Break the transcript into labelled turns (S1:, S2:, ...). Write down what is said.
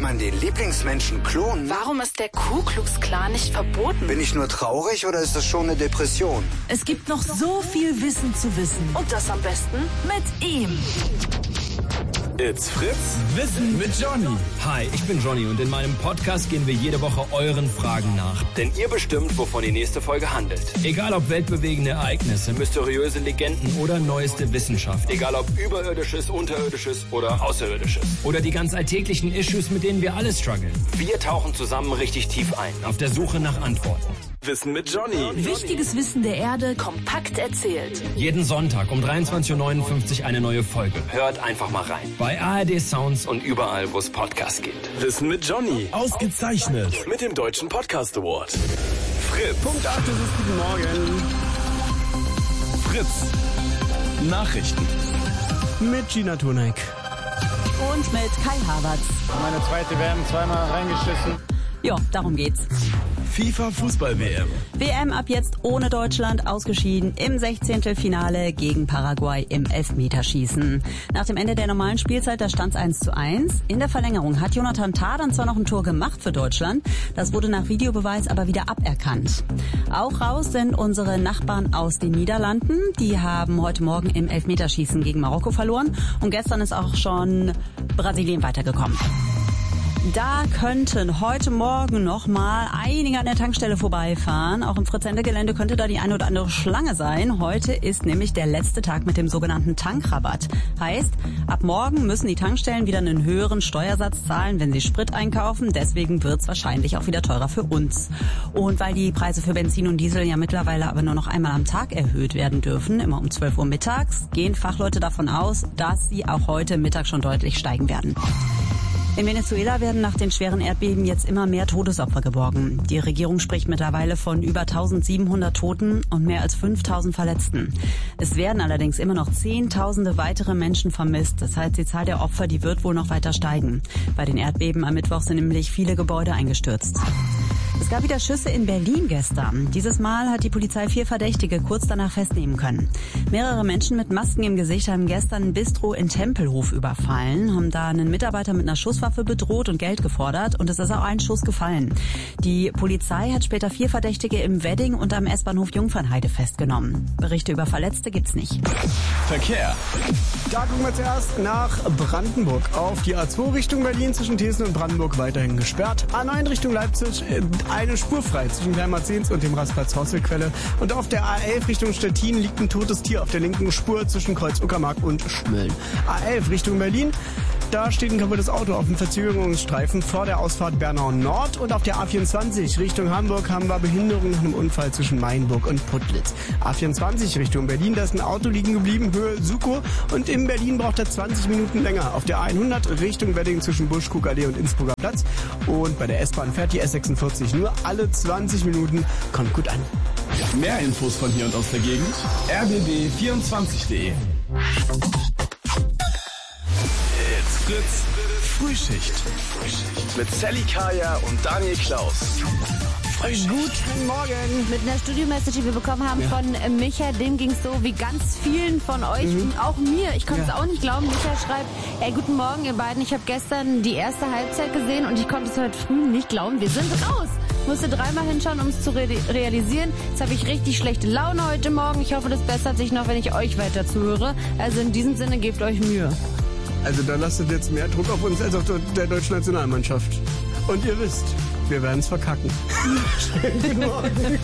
S1: man den Lieblingsmenschen klonen?
S2: Warum ist der Ku Klux Klan nicht verboten?
S1: Bin ich nur traurig oder ist das schon eine Depression?
S3: Es gibt noch so viel Wissen zu wissen.
S2: Und das am besten
S3: Mit ihm.
S4: It's Fritz. Wissen mit Johnny.
S5: Hi, ich bin Johnny und in meinem Podcast gehen wir jede Woche euren Fragen nach.
S4: Denn ihr bestimmt, wovon die nächste Folge handelt.
S5: Egal ob weltbewegende Ereignisse, mysteriöse Legenden oder neueste Wissenschaft.
S4: Egal ob Überirdisches, Unterirdisches oder Außerirdisches.
S5: Oder die ganz alltäglichen Issues, mit denen wir alle strugglen.
S4: Wir tauchen zusammen richtig tief ein.
S5: Auf der Suche nach Antworten.
S4: Wissen mit Johnny.
S3: Wichtiges Wissen der Erde
S2: kompakt erzählt.
S5: Jeden Sonntag um 23.59 Uhr eine neue Folge.
S4: Hört einfach mal rein.
S5: Bei ARD Sounds
S4: Und überall, wo es Podcasts gibt. Wissen mit Johnny. Ausgezeichnet. Mit dem Deutschen Podcast Award. Fritz.
S6: Punkt 8, guten Morgen.
S4: Fritz. Nachrichten.
S6: Mit Gina Tunek.
S3: und mit Kai Havertz.
S7: Meine zweite WM zweimal reingeschissen.
S3: Ja, darum geht's.
S4: FIFA Fußball-WM.
S3: WM ab jetzt ohne Deutschland, ausgeschieden im 16. Finale gegen Paraguay im Elfmeterschießen. Nach dem Ende der normalen Spielzeit, da stand's 1:1. In der Verlängerung hat Jonathan Tah dann zwar noch ein Tor gemacht für Deutschland, das wurde nach Videobeweis aber wieder aberkannt. Auch raus sind unsere Nachbarn aus den Niederlanden. Die haben heute Morgen im Elfmeterschießen gegen Marokko verloren und gestern ist auch schon Brasilien weitergekommen. Da könnten heute Morgen noch mal einige an der Tankstelle vorbeifahren. Auch im Fritz-Ende-Gelände könnte da die eine oder andere Schlange sein. Heute ist nämlich der letzte Tag mit dem sogenannten Tankrabatt. Heißt, ab morgen müssen die Tankstellen wieder einen höheren Steuersatz zahlen, wenn sie Sprit einkaufen. Deswegen wird's wahrscheinlich auch wieder teurer für uns. Und weil die Preise für Benzin und Diesel ja mittlerweile aber nur noch einmal am Tag erhöht werden dürfen, immer um 12 Uhr mittags, gehen Fachleute davon aus, dass sie auch heute Mittag schon deutlich steigen werden. In Venezuela werden nach den schweren Erdbeben jetzt immer mehr Todesopfer geborgen. Die Regierung spricht mittlerweile von über 1700 Toten und mehr als 5000 Verletzten. Es werden allerdings immer noch Zehntausende weitere Menschen vermisst. Das heißt, die Zahl der Opfer, die wird wohl noch weiter steigen. Bei den Erdbeben am Mittwoch sind nämlich viele Gebäude eingestürzt. Es gab wieder Schüsse in Berlin gestern. Dieses Mal hat die Polizei 4 Verdächtige kurz danach festnehmen können. Mehrere Menschen mit Masken im Gesicht haben gestern ein Bistro in Tempelhof überfallen, haben da einen Mitarbeiter mit einer Schusswaffe bedroht und Geld gefordert und es ist auch ein Schuss gefallen. Die Polizei hat später 4 Verdächtige im Wedding und am S-Bahnhof Jungfernheide festgenommen. Berichte über Verletzte gibt's nicht.
S4: Verkehr.
S6: Da gucken wir zuerst nach Brandenburg. Auf die A2 Richtung Berlin zwischen Thesen und Brandenburg weiterhin gesperrt. A9 Richtung Leipzig eine Spur frei zwischen Gleim-Marzahns und dem Rastplatz Horselquelle. Und auf der A11 Richtung Stettin liegt ein totes Tier auf der linken Spur zwischen Kreuz Uckermark und Schmölln. A11 Richtung Berlin. Da steht ein kaputtes Auto auf dem Verzögerungsstreifen vor der Ausfahrt Bernau Nord. Und auf der A24 Richtung Hamburg haben wir Behinderung nach einem Unfall zwischen Mainburg und Putlitz. A24 Richtung Berlin, da ist ein Auto liegen geblieben, Höhe Sukow. Und in Berlin braucht er 20 Minuten länger. Auf der A100 Richtung Wedding zwischen Busch-Kuckallee und Innsbrucker Platz. Und bei der S-Bahn fährt die S46 nur alle 20 Minuten. Kommt gut an.
S4: Mehr Infos von hier und aus der Gegend. rbb24.de. Fritz Frühschicht. Mit Sally Kaya und Daniel Klaus.
S6: Guten Morgen.
S8: Mit einer Studio-Message, die wir bekommen haben von Micha, dem ging es so wie ganz vielen von euch und auch mir. Ich konnte es auch nicht glauben. Micha schreibt, ey, guten Morgen ihr beiden. Ich habe gestern die erste Halbzeit gesehen und ich konnte es heute früh nicht glauben. Wir sind raus. Musste dreimal hinschauen, um es zu realisieren. Jetzt habe ich richtig schlechte Laune heute Morgen. Ich hoffe, das bessert sich noch, wenn ich euch weiter zuhöre. Also in diesem Sinne, gebt euch Mühe.
S6: Also da lastet jetzt mehr Druck auf uns als auf der deutschen Nationalmannschaft. Und ihr wisst, wir werden es verkacken. Guten Morgen.